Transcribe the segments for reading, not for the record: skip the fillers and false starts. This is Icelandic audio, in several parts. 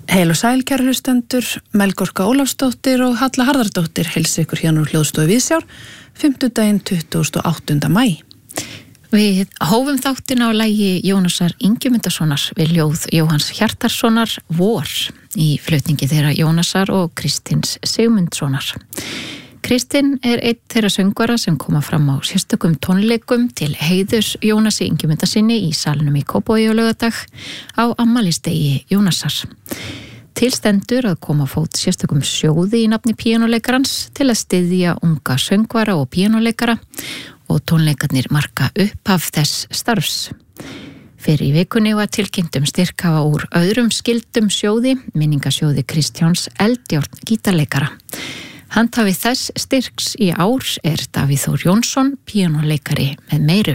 Heil og sæl, kæru hlustendur, Melgorka Ólafsdóttir og Halla Harðardóttir heilsa ykkur hérna úr hljóðstofu Viðsjár, 5. 28. maí. Við hófum þáttina á lagi Jónasar Ingimundarsonar við ljóð Jóhanns Hjartarsonar Vor í flutningi þeirra Jónasar og Kristins Sigmundssonar. Kristinn er einn þeirra söngvara sem koma fram á sérstökum tónleikum til heiðurs Jónasi Ingimundarsinni í salnum í Kópavogi á laugardag á afmælisdegi Jónasar. Til stendur að koma á fót sérstökum sjóði í nafni píanóleikarans til að styðja unga söngvara og píanóleikara og tónleikarnir marka upphaf þess starfs. Fyrir í vikunni var tilkynnt styrkhafa úr öðrum skyldum sjóði, minningasjóði Kristjáns Eldjárn gítarleikara. Handhafi þess styrks í ár er Davíð Þór Jónsson, píanóleikari með meiru.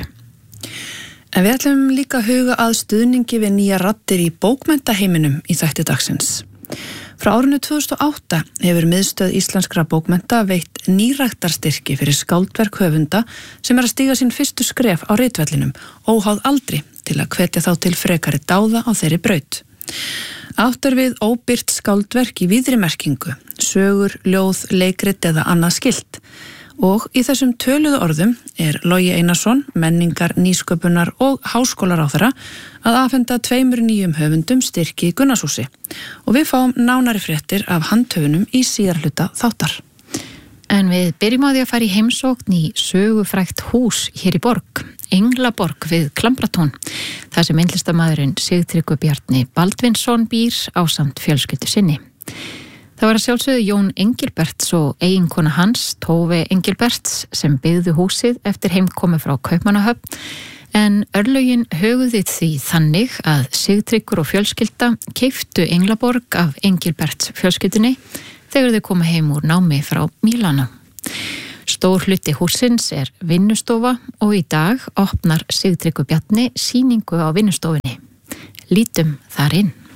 En við ætlum líka að huga að stuðningi við nýja raddir í bókmenntaheiminum í þætti dagsins. Frá árinu 2008 hefur miðstöð íslenskra bókmennta veitt nýræktarstyrki fyrir skáldverk höfunda sem að stíga sín fyrstu skref á ritvellinum, óháð aldri, til að hvetja þá til frekari dáða á þeirri braut. Átt er við óbirt skáldverk í víðri merkingu, sögur, ljóð, leikrit eða annað skylt. Og í þessum töluðu orðum er Logi Einarsson, menningar, nýsköpunar og háskólaráðherra að afhenda 2 nýjum höfundum styrki í Gunnarshúsi. Og við fáum nánari fréttir af handhöfunum í síðarhluta þáttar. En við byrjum á því að fara í heimsókn í sögufrægt hús hér í borg, Englaborg við Klambratún, þar sem myndlistarmaðurinn Sigtryggur Bjarni Baldvinsson býr ásamt fjölskyldu sinni. Það var að sjálfsögðu Jón Engilberts og eiginkona hans, Tove Engilberts, sem byggðu húsið eftir heimkomu frá Kaupmannahöfn, en örlögin höguðu því þannig að Sigtryggur og fjölskylda keyptu Englaborg af Engilberts fjölskyldunni þegar þau koma heim úr námi frá Mílanó. Stór hluti hússins er vinnustofa og í dag opnar Sigtryggur Bjarni sýningu á vinnustofunni. Lítum þar inn.